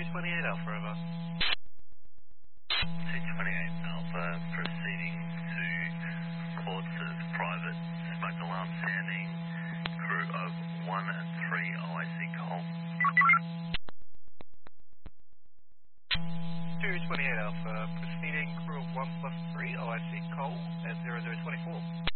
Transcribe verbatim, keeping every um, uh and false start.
twenty-eight Alpha, over. two twenty-eight Alpha, proceeding to Quartz's private smoke alarm sounding, crew of one and three O I C Cole. two twenty-eight Alpha, proceeding crew of one plus three O I C Cole at zero zero twenty-four.